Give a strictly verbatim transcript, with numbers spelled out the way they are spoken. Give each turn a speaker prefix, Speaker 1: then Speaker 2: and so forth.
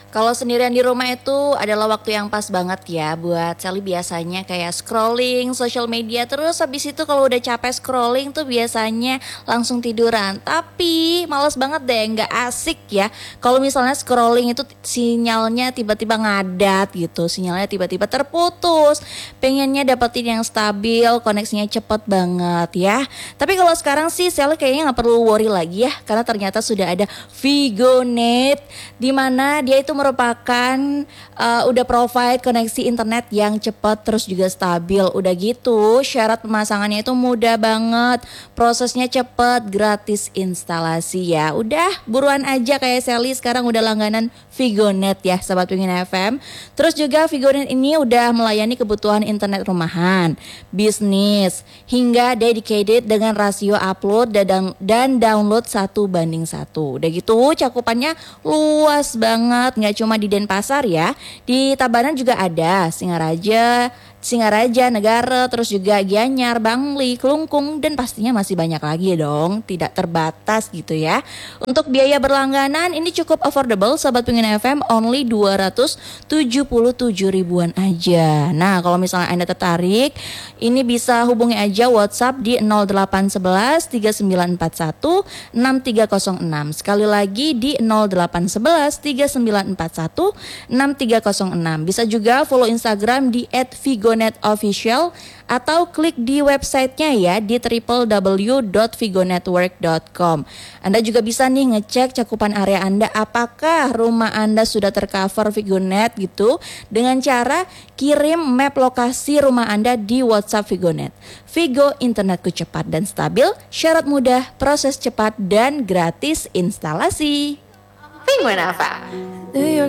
Speaker 1: Kalau sendirian di rumah itu adalah waktu yang pas banget ya buat Sally biasanya kayak scrolling social media terus habis itu kalau udah capek scrolling tuh biasanya langsung tiduran. Tapi males banget deh, nggak asik ya. Kalau misalnya scrolling itu sinyalnya tiba-tiba ngadat gitu, sinyalnya tiba-tiba terputus. Pengennya dapetin yang stabil, koneksinya cepet banget ya. Tapi kalau sekarang sih Sally kayaknya nggak perlu worry lagi ya, karena ternyata sudah ada Vigonet di mana dia itu merupakan uh, udah provide koneksi internet yang cepat terus juga stabil. Udah gitu syarat pemasangannya itu mudah banget, prosesnya cepat, gratis instalasi ya. Udah buruan aja kayak Sally sekarang udah langganan Vigonet ya Sobat Pingin F M. Terus juga Vigonet ini udah melayani kebutuhan internet rumahan, bisnis hingga dedicated dengan rasio upload dan, dan download satu banding satu. Udah gitu cakupannya luas banget, nggak cuma di Denpasar ya, di Tabanan juga ada, Singaraja, Singaraja, Negara, terus juga Gianyar, Bangli, Kelungkung, dan pastinya masih banyak lagi dong, tidak terbatas gitu ya. Untuk biaya berlangganan ini cukup affordable Sobat Pingin F M, only dua ratus tujuh puluh tujuh ribuan aja. Nah kalau misalnya Anda tertarik, ini bisa hubungi aja WhatsApp di nol delapan satu satu tiga sembilan empat satu enam tiga nol enam. Sekali lagi di nol delapan satu satu tiga sembilan empat satu enam tiga nol enam. Bisa juga follow Instagram di et vigonet official atau klik di websitenya ya di w w w dot vigonetwork dot com. Anda juga bisa nih ngecek cakupan area Anda, apakah rumah Anda sudah tercover Vigonet gitu, dengan cara kirim map lokasi rumah Anda di WhatsApp Vigonet. Vigo, internetku cepat dan stabil, syarat mudah, proses cepat dan gratis instalasi.
Speaker 2: Penguin apa?